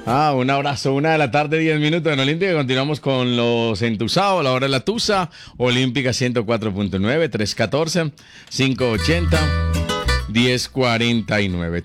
Un abrazo, 1 de la tarde, 10 minutos en Olímpica. Continuamos con los entusados, la hora de la tusa. Olímpica 104.9, 314-580-1049.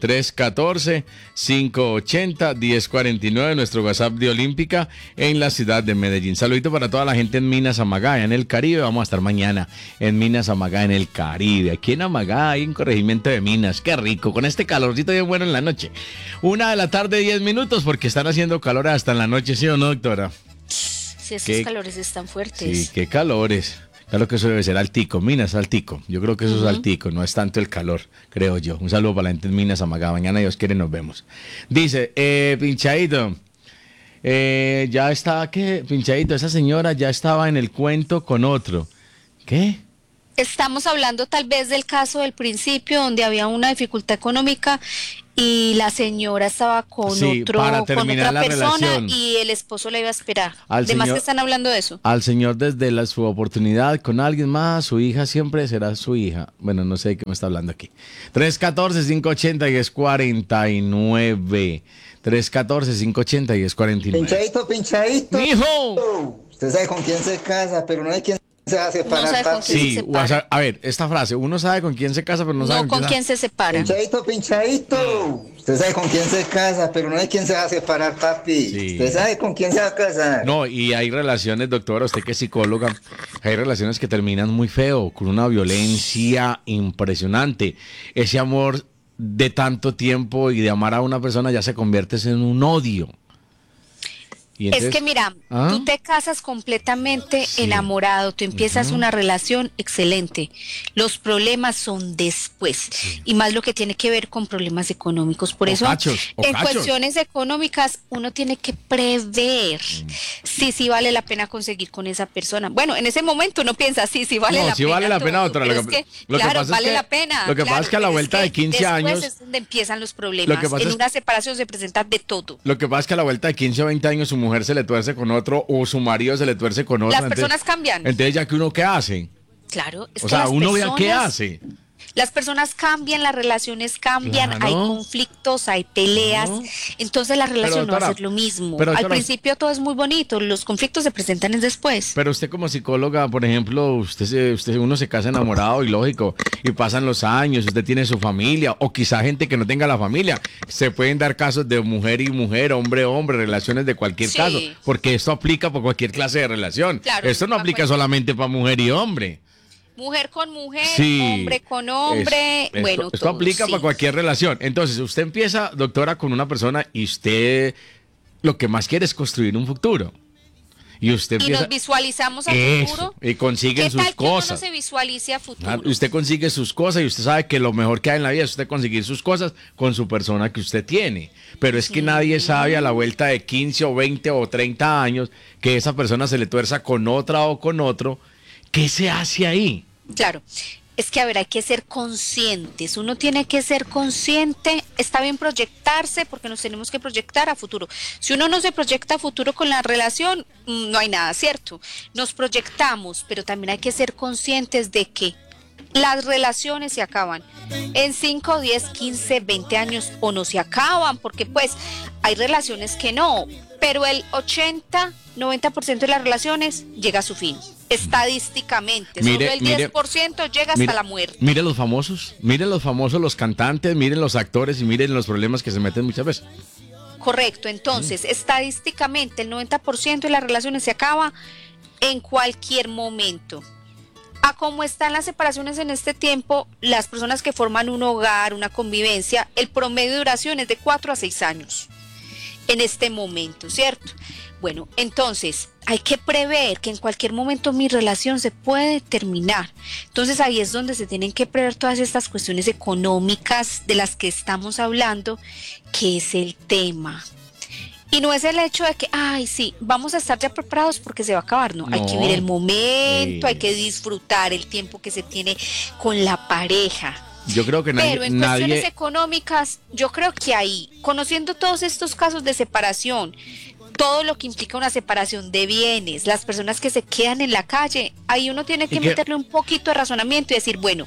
314-580-1049, nuestro WhatsApp de Olímpica en la ciudad de Medellín. Saludito para toda la gente en Minas Amagá, en el Caribe. Vamos a estar mañana en Minas Amagá, en el Caribe. Aquí en Amagá, hay un corregimiento de Minas. Qué rico, con este calorcito bien bueno en la noche. 1 de la tarde, 10 minutos, porque están haciendo calor hasta en la noche, ¿sí o no, doctora? Sí, esos calores están fuertes. Sí, qué calores. Claro que eso debe ser Altico, Minas Altico. Yo creo que eso es Altico, no es tanto el calor, creo yo. Un saludo para la gente en Minas Amagá. Mañana, Dios quiere, nos vemos. Dice, Pinchadito, ya está, ¿qué? Pinchadito, esa señora ya estaba en el cuento con otro. ¿Qué? Estamos hablando tal vez del caso del principio, donde había una dificultad económica y la señora estaba con otra persona relación. Y el esposo la iba a esperar. Además que están hablando de eso. Al señor desde su oportunidad con alguien más, su hija siempre será su hija. Bueno, no sé de qué me está hablando aquí. 314-580-1049. 314-580-1049. Pinchadito. ¡Hijo! Usted sabe con quién se casa, pero no hay quien se va a separar. No sabe con quién se separa. A ver, esta frase, uno sabe con quién se casa, pero no sabe con quién se separa. Pinchadito. Usted sabe con quién se casa, pero no hay quien se va a separar, papi. Sí. Usted sabe con quién se va a casar. No, y hay relaciones, doctora, usted que es psicóloga, hay relaciones que terminan muy feo, con una violencia impresionante. Ese amor de tanto tiempo y de amar a una persona ya se convierte en un odio. Entonces, es que mira, tú te casas completamente enamorado, tú empiezas una relación excelente, los problemas son después, y más lo que tiene que ver con problemas económicos, por eso en cuestiones económicas uno tiene que prever si vale la pena conseguir con esa persona. Bueno, en ese momento uno piensa, sí vale la pena. Sí vale la pena, doctora. Claro, vale la pena. Lo que pasa es que a la vuelta de 15 años... Después es donde empiezan los problemas, en una separación se presenta de todo. Lo que pasa es que a la vuelta de 15 o 20 años su mujer se le tuerce con otro o su marido se le tuerce con otro. Las personas cambian. Entonces, ¿ya que uno qué hace? Claro, es o sea, uno ya qué hace. Las personas cambian, las relaciones cambian, hay conflictos, hay peleas, entonces la relación no va a ser lo mismo. Al principio todo es muy bonito, los conflictos se presentan después. Pero usted como psicóloga, por ejemplo, uno se casa enamorado y lógico, y pasan los años, usted tiene su familia, o quizá gente que no tenga la familia. Se pueden dar casos de mujer y mujer, hombre hombre, relaciones de cualquier caso, porque esto aplica para cualquier clase de relación. Claro, esto no aplica solamente para mujer y hombre. Mujer con mujer, hombre con hombre, esto aplica para cualquier relación. Entonces, usted empieza, doctora, con una persona y usted lo que más quiere es construir un futuro. Y usted nos visualizamos a futuro. Y consiguen sus cosas. Que uno se visualice a futuro. Usted consigue sus cosas y usted sabe que lo mejor que hay en la vida es usted conseguir sus cosas con su persona que usted tiene. Pero es que nadie sabe a la vuelta de 15 o 20 o 30 años que esa persona se le tuerza con otra o con otro. ¿Qué se hace ahí? Claro, es que a ver, hay que ser conscientes, uno tiene que ser consciente, está bien proyectarse porque nos tenemos que proyectar a futuro. Si uno no se proyecta a futuro con la relación, no hay nada, ¿cierto? Nos proyectamos, pero también hay que ser conscientes de que las relaciones se acaban en 5, 10, 15, 20 años o no se acaban, porque pues hay relaciones que no, pero el 80, 90% de las relaciones llega a su fin. Estadísticamente, solo el 10% llega hasta la muerte. Miren los famosos, los cantantes, miren los actores y miren los problemas que se meten muchas veces. Correcto, entonces, estadísticamente el 90% de las relaciones se acaba en cualquier momento. A cómo están las separaciones en este tiempo, las personas que forman un hogar, una convivencia, el promedio de duración es de 4 a 6 años en este momento, ¿cierto? Bueno, entonces hay que prever que en cualquier momento mi relación se puede terminar. Entonces ahí es donde se tienen que prever todas estas cuestiones económicas de las que estamos hablando, que es el tema. Y no es el hecho de que, ay, sí, vamos a estar ya preparados porque se va a acabar, no. Hay que vivir el momento, hay que disfrutar el tiempo que se tiene con la pareja. Yo creo que pero en cuestiones económicas, yo creo que ahí, conociendo todos estos casos de separación, todo lo que implica una separación de bienes, las personas que se quedan en la calle, ahí uno tiene que meterle un poquito de razonamiento y decir, bueno,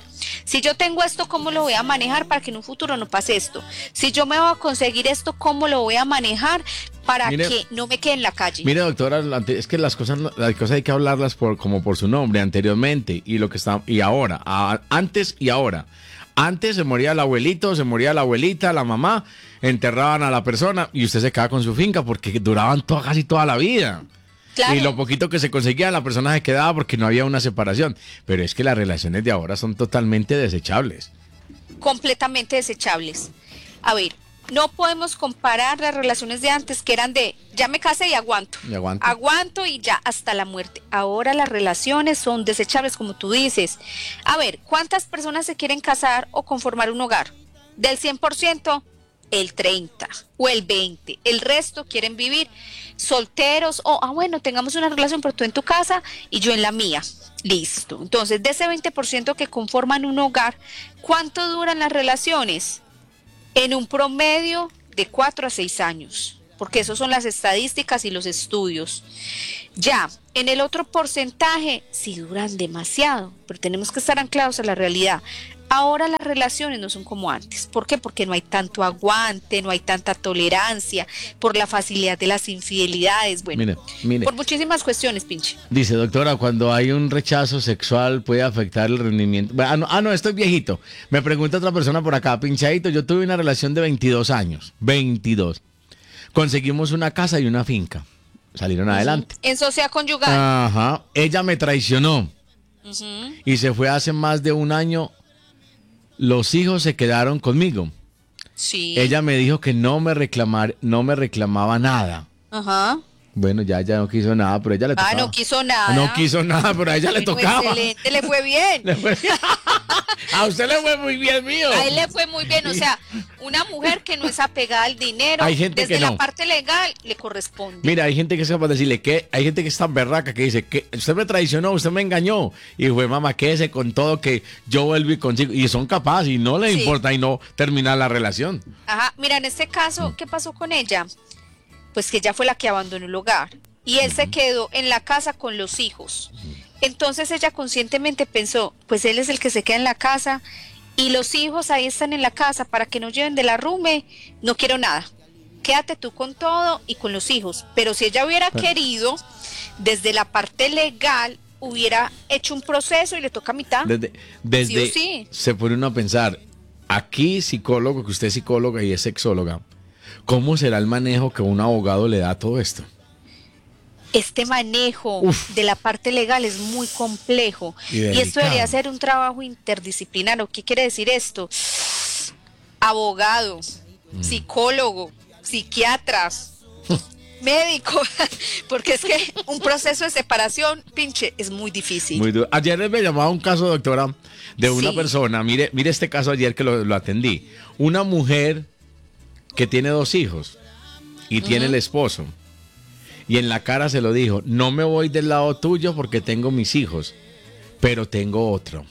Si yo tengo esto, ¿cómo lo voy a manejar para que en un futuro no pase esto? Si yo me voy a conseguir esto, ¿cómo lo voy a manejar para que no me quede en la calle? Mire, doctora, es que las cosas hay que hablarlas como por su nombre, anteriormente y lo que está y ahora, antes y ahora. Antes se moría el abuelito, se moría la abuelita, la mamá, enterraban a la persona y usted se quedaba con su finca porque duraban casi toda la vida. Claro. Y lo poquito que se conseguía, la persona se quedaba porque no había una separación. Pero es que las relaciones de ahora son totalmente desechables. Completamente desechables. A ver, no podemos comparar las relaciones de antes, que eran de ya me casé y aguanto. Aguanto y ya hasta la muerte. Ahora las relaciones son desechables, como tú dices. A ver, ¿cuántas personas se quieren casar o conformar un hogar? Del 100%, el 30 o el 20. El resto quieren vivir solteros o, bueno, tengamos una relación, pero tú en tu casa y yo en la mía. Listo. Entonces, de ese 20% que conforman un hogar, ¿cuánto duran las relaciones? En un promedio de 4 a 6 años, porque eso son las estadísticas y los estudios. Ya, en el otro porcentaje, sí duran demasiado, pero tenemos que estar anclados a la realidad. Ahora las relaciones no son como antes. ¿Por qué? Porque no hay tanto aguante, no hay tanta tolerancia, por la facilidad de las infidelidades, bueno, mire. Por muchísimas cuestiones, pinche. Dice, doctora, cuando hay un rechazo sexual puede afectar el rendimiento. No, estoy viejito. Me pregunta otra persona por acá, pinchadito, yo tuve una relación de 22 años, 22. Conseguimos una casa y una finca. Salieron adelante. En sociedad conyugal. Ajá. Ella me traicionó. Y se fue hace más de un año. Los hijos se quedaron conmigo. Sí. Ella me dijo que no me reclamaba nada. Ajá. Bueno, ya no quiso nada, pero a ella le tocaba. No quiso nada. No quiso nada, pero a ella le tocaba. Excelente, le fue bien. A usted le fue muy bien, mío. A él le fue muy bien, o sea, una mujer que no es apegada al dinero, hay gente desde que no. La parte legal le corresponde. Mira, hay gente que es capaz de decirle que hay gente que es tan berraca que dice que usted me traicionó, usted me engañó. Y fue, mamá, quédese con todo que yo vuelvo y consigo. Y son capaces y no les importa y no terminar la relación. Ajá, mira, en este caso, ¿qué pasó con ella? Pues que ella fue la que abandonó el hogar. Y él se quedó en la casa con los hijos. Entonces ella conscientemente pensó, pues él es el que se queda en la casa y los hijos ahí están en la casa para que no lleven de la rumbe, no quiero nada. Quédate tú con todo y con los hijos. Pero si ella hubiera querido, desde la parte legal, hubiera hecho un proceso y le toca a mitad. Desde sí o sí. Se pone uno a pensar, aquí psicólogo, que usted es psicóloga y es sexóloga, ¿cómo será el manejo que un abogado le da a todo esto? Este manejo de la parte legal es muy complejo y esto debería ser un trabajo interdisciplinario. ¿Qué quiere decir esto? Abogado, psicólogo, psiquiatras, médico, porque es que un proceso de separación, pinche, es muy difícil. Muy duro. Ayer me llamaba un caso, doctora, de una persona, mire este caso ayer que lo atendí, una mujer que tiene 2 hijos y tiene el esposo. Y en la cara se lo dijo, no me voy del lado tuyo porque tengo mis hijos, pero tengo otro.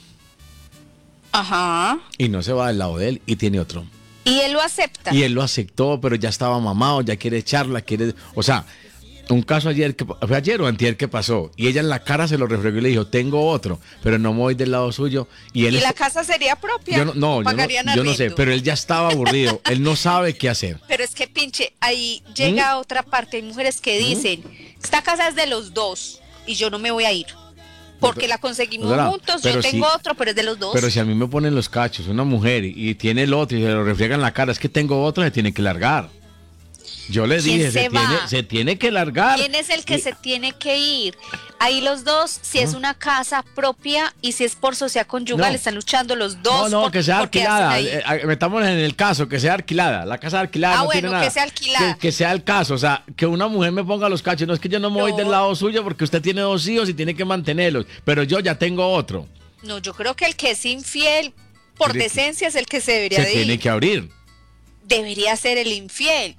Ajá. Y no se va del lado de él y tiene otro. Y él lo acepta. Y él lo aceptó, pero ya estaba mamado, ya quiere echarla, o sea, un caso fue ayer o antier que pasó, y ella en la cara se lo refregó y le dijo, tengo otro, pero no me voy del lado suyo. ¿Y la casa sería propia? Yo no sé, pero él ya estaba aburrido, él no sabe qué hacer. Pero es que, pinche, ahí llega otra parte, hay mujeres que dicen, esta casa es de los dos y yo no me voy a ir. Porque la conseguimos juntos, yo tengo otro, pero es de los dos. Pero si a mí me ponen los cachos una mujer y tiene el otro y se lo refriegan en la cara, es que tengo otro, se tiene que largar. Yo les dije, se tiene que largar. ¿Quién es el que se tiene que ir? Ahí los dos, si es una casa propia y si es por sociedad conyugal, están luchando los dos. No, que sea alquilada. Metamos en el caso, que sea alquilada. La casa alquilada no tiene nada. Que sea alquilada. Que sea el caso, o sea, que una mujer me ponga los cachos. No es que yo no me voy del lado suyo porque usted tiene 2 hijos y tiene que mantenerlos, pero yo ya tengo otro. No, yo creo que el que es infiel, por decencia, es el que se debería de ir. Se tiene que abrir. Debería ser el infiel.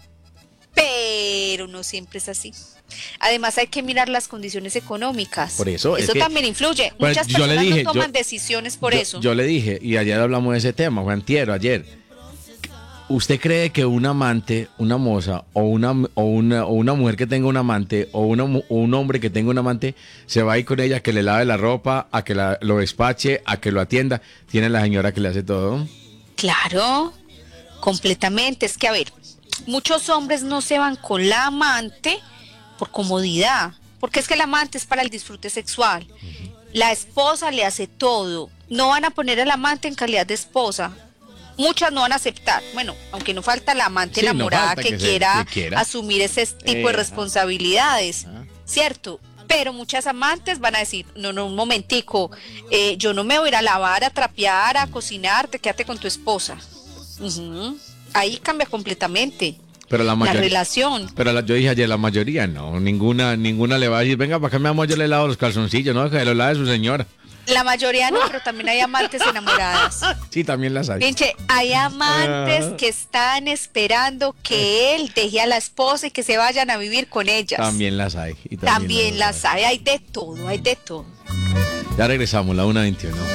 Pero no siempre es así. Además hay que mirar las condiciones económicas. Por eso también influye. Pues, muchas personas no toman decisiones por eso. Yo le dije, y ayer hablamos de ese tema, fue antier, ayer. ¿Usted cree que un amante, una moza o una mujer que tenga un amante o un hombre que tenga un amante se va a ir con ella a que le lave la ropa, a que lo despache, a que lo atienda? Tiene la señora que le hace todo. Claro, completamente. Es que, a ver, muchos hombres no se van con la amante por comodidad, porque es que el amante es para el disfrute sexual. La esposa le hace todo. No van a poner al amante en calidad de esposa. Muchas no van a aceptar, bueno, aunque no falta la amante enamorada que quiera asumir ese tipo de responsabilidades, ¿cierto? Pero muchas amantes van a decir, no, un momentico, yo no me voy a ir a lavar, a trapear, a cocinar, te quédate con tu esposa. Ahí cambia completamente pero la relación. Pero yo dije ayer, la mayoría no, ninguna le va a decir, venga, para que mi amor yo le lavo los calzoncillos, no, que lo lave su señora. La mayoría no, pero también hay amantes enamoradas. Sí, también las hay. Pinche, hay amantes que están esperando que él deje a la esposa y que se vayan a vivir con ellas. También las hay. También las hay, hay de todo, hay de todo. Ya regresamos, la 1:21.